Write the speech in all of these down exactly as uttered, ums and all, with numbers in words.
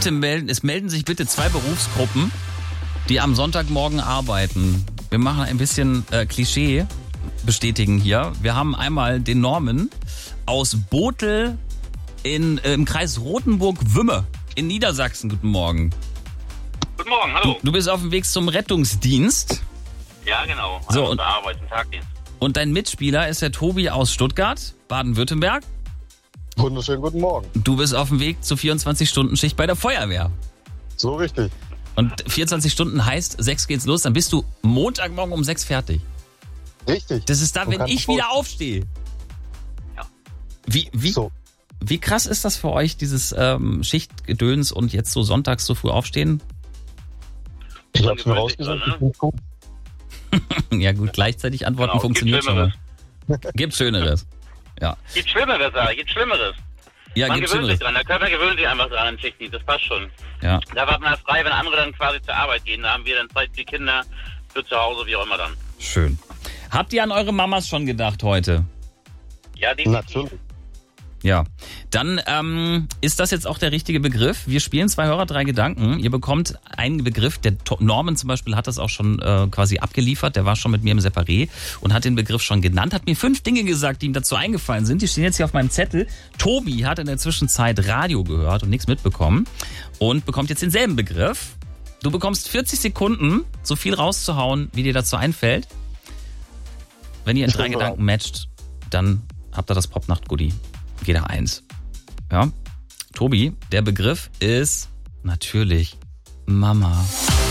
Bitte melden, es melden sich bitte zwei Berufsgruppen, die am Sonntagmorgen arbeiten. Wir machen ein bisschen äh, Klischee bestätigen hier. Wir haben einmal den Norman aus Botel in, äh, im Kreis Rothenburg-Wümme in Niedersachsen. Guten Morgen. Guten Morgen, hallo. Du, du bist auf dem Weg zum Rettungsdienst. Ja, genau. So, also und, Arbeit, ein Tagdienst. Und dein Mitspieler ist der Tobi aus Stuttgart, Baden-Württemberg. Wunderschönen guten Morgen. Du bist auf dem Weg zur vierundzwanzig-Stunden-Schicht bei der Feuerwehr. So richtig. Und vierundzwanzig Stunden heißt, sechs geht's los, dann bist du Montagmorgen um sechs fertig. Richtig. Das ist dann, wenn ich wieder aufstehe. Ja. Wie, wie, So. wie krass ist das für euch, dieses ähm, Schichtgedöns und jetzt so sonntags so früh aufstehen? Ich hab's mir Ungewöhnlich, rausgesucht. ne? Ich find's gut. Ja gut, gleichzeitig antworten Genau, funktioniert gibt schon mal. Schlimmeres. Gibt Schöneres. Ja, Gibt Schlimmeres, sag ich, gibt Schlimmeres. ja Man gibt gewöhnt sich Schöneres. dran, der Körper gewöhnt sich einfach dran an Schichtdienst, das passt schon. Ja. Da warten wir frei, wenn andere dann quasi zur Arbeit gehen, da haben wir dann Zeit für die Kinder, für zu Hause, wie auch immer dann. Schön. Habt ihr an eure Mamas schon gedacht heute? Ja, definitiv. Natürlich. Ja, dann ähm, ist das jetzt auch der richtige Begriff. Wir spielen zwei Hörer, drei Gedanken. Ihr bekommt einen Begriff, der To- Norman zum Beispiel hat das auch schon äh, quasi abgeliefert, der war schon mit mir im Separé und hat den Begriff schon genannt, hat mir fünf Dinge gesagt, die ihm dazu eingefallen sind. Die stehen jetzt hier auf meinem Zettel. Tobi hat in der Zwischenzeit Radio gehört und nichts mitbekommen und bekommt jetzt denselben Begriff. Du bekommst vierzig Sekunden, so viel rauszuhauen, wie dir dazu einfällt. Wenn ihr in drei Gedanken matcht, dann habt ihr das Popnacht-Goodie. Jeder eins. Ja. Tobi, der Begriff ist natürlich Mama.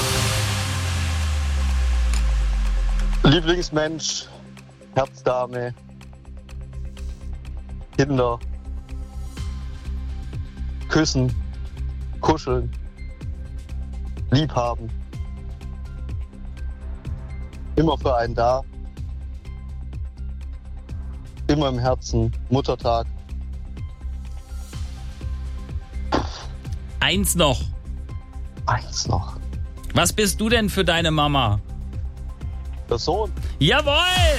Lieblingsmensch, Herzdame, Kinder, küssen, kuscheln, liebhaben, immer für einen da, immer im Herzen, Muttertag. Eins noch. Eins noch. Was bist du denn für deine Mama? Der Sohn. Jawohl!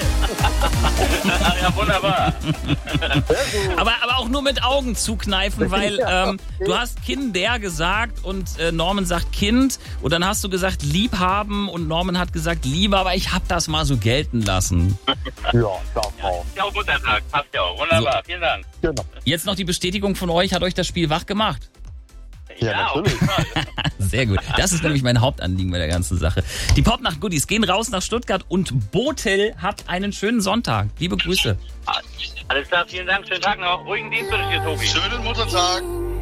Ja, wunderbar. Aber, aber auch nur mit Augen zukneifen, weil ähm, du hast Kinder gesagt und äh, Norman sagt Kind und dann hast du gesagt Liebhaben und Norman hat gesagt Liebe, aber ich hab das mal so gelten lassen. Ja, darf auch. Ja, auch Muttertag, passt ja auch. Wunderbar, So. vielen Dank. Genau. Jetzt noch die Bestätigung von euch, hat euch das Spiel wach gemacht? Ja, auf natürlich. jeden Fall. Sehr gut. Das ist nämlich mein Hauptanliegen bei der ganzen Sache. Die Popnacht-Goodies gehen raus nach Stuttgart und Botel hat einen schönen Sonntag. Liebe Grüße. Alles klar, vielen Dank, schönen Tag noch. Ruhigen Dienst wünsche ich dir, Tobi. Schönen Muttertag.